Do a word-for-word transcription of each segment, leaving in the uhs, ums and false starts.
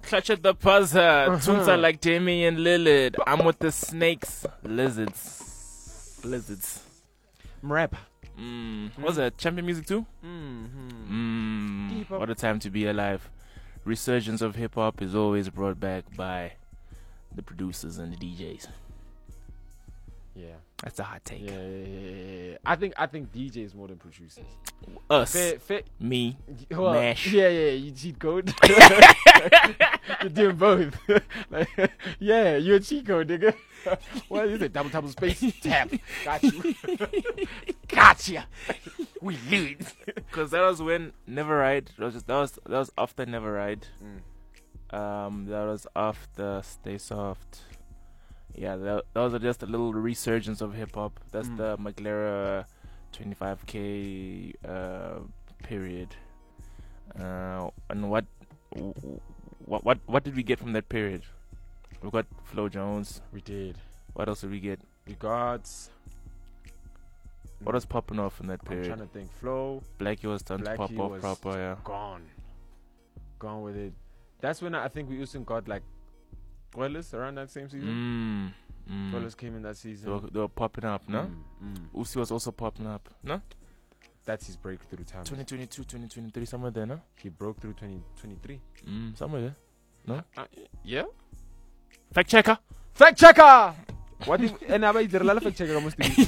Clutch at the buzzer. Uh-huh. Tunsa like Damian Lillard. I'm with the snakes. Lizards. Lizards. Rap. Mm. What was that? Champion music too? Mm-hmm. Mm. What a time to be alive. Resurgence of hip hop is always brought back by the producers and the D Js. Yeah. That's a hot take. Yeah, yeah, yeah, yeah. I think I think D Js more than producers. Us. Fair, fair. Me. Well, Mash. Yeah, yeah, you cheat code. You're doing both. Like, yeah, you're a cheat code, nigga. What is it? Double double space tap. Got you. Gotcha. We lose. Because that was when Never Ride. That was just, that was that was after Never Ride. Mm. Um, that was after Stay Soft. Yeah, that, that was just a little resurgence of hip hop. That's Mm. the McLaren twenty-five K uh, period. Uh, and what, what, what, what did we get from that period? We got Flo Jones. We did. What else did we get? We got. What was popping off in that I'm period? trying to think. Flow. Blackie was starting to pop Blackie off was proper, yeah. Gone. Gone with it. That's when I, I think we also got like Dwellers around that same season. Mm, mm. Dwellers came in that season. They were, they were popping up, no? Mm, mm. Uzi was also popping up, no? That's his breakthrough time. twenty twenty-two, twenty twenty-three, somewhere there, no? He broke through twenty twenty-three. Mm, somewhere there. No? Uh, yeah. Fact checker. Fact checker. What if and I made the fact checker must be.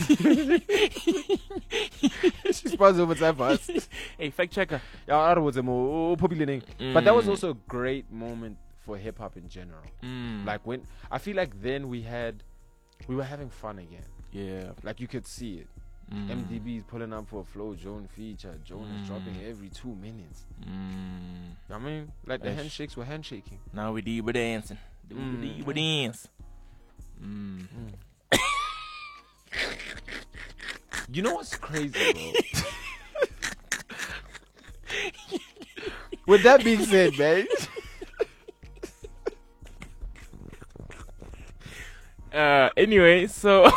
She's paused over time for us. Hey, fact checker. Yeah, I was a more popular name. But that was Mm. also a great moment for hip hop in general. Mm. Like when I feel like then we had we were having fun again. Yeah. Like you could see it. Mm. M D B is pulling up for a Flo Jones feature. Joan is Mm. dropping every two minutes. Mm. I mean, like the Ish. handshakes were handshaking. Now we did, we're dancing. Do Mm. we we dance. Mm. You know what's crazy, bro? With that being said, man. Uh, anyway, so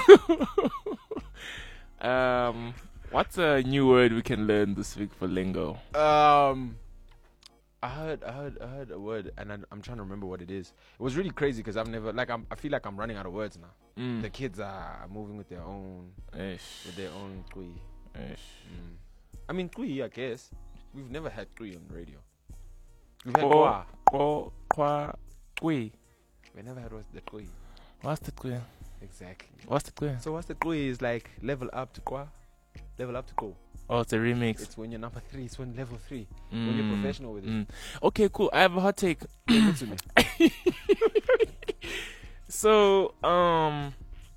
um, what's a new word we can learn this week for lingo? Um, I heard, I heard, I heard a word, and I, I'm trying to remember what it is. It was really crazy because I've never, like, I'm, I feel like I'm running out of words now. Mm. The kids are moving with their own, Ish. with their own kui. Ish. Mm. I mean, kui, I guess. We've never had kui on the radio. We've had Ko- kwa. ko- kwa- kui. We never had what's the kui. What's the kui? Exactly. What's the kui? So what's the kui is like level up to kwa, level up to go. Oh, it's a remix. It's when you're number three. It's when level three. When you're Mm. professional with it. Mm. Okay, cool. I have a hot take. Give it to me. So, um,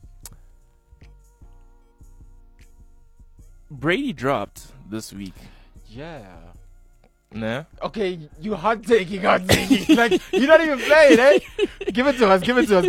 Brady dropped this week. Yeah. Nah? Okay, you hot taking, hot taking. Like, you're not even playing, eh? Give it to us, give it to us.